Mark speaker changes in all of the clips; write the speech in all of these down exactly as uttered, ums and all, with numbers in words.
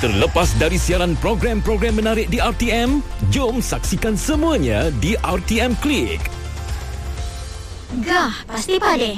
Speaker 1: Terlepas dari siaran program-program menarik di R T M, jom saksikan semuanya di R T M Klik.
Speaker 2: Gah, pasti pade.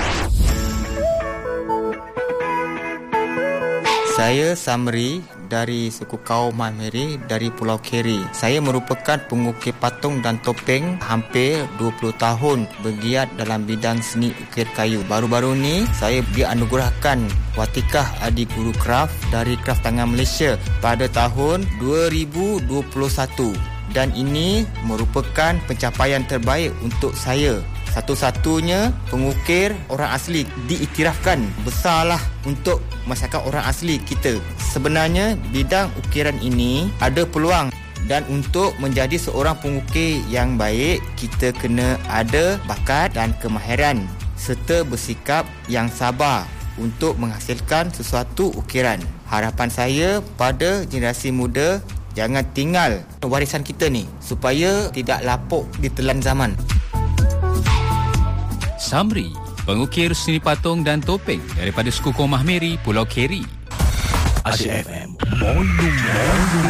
Speaker 3: Saya Samri dari suku kaum Mahmeri dari Pulau Keri. Saya merupakan pengukir patung dan topeng hampir dua puluh tahun bergiat dalam bidang seni ukir kayu. Baru-baru ni saya dianugerahkan Watikah Adi Guru Kraft dari Kraft Tangan Malaysia pada tahun dua ribu dua puluh satu dan ini merupakan pencapaian terbaik untuk saya. Satu-satunya pengukir orang asli diiktirafkan. Besarlah untuk masyarakat orang asli kita. Sebenarnya bidang ukiran ini ada peluang dan untuk menjadi seorang pengukir yang baik, kita kena ada bakat dan kemahiran serta bersikap yang sabar untuk menghasilkan sesuatu ukiran. Harapan saya pada generasi muda, jangan tinggal warisan kita ni supaya tidak lapuk ditelan zaman.
Speaker 4: Samri, pengukir seni patung dan topeng daripada suku kaum Mahmeri, Pulau Keri.
Speaker 1: Asyik F M, Molu.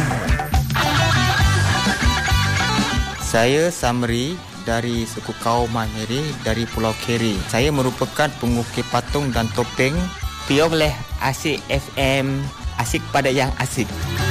Speaker 3: Saya Samri dari suku kaum Mahmeri dari Pulau Keri. Saya merupakan pengukir patung dan topeng. Pionglah Asyik F M, asyik pada yang asik.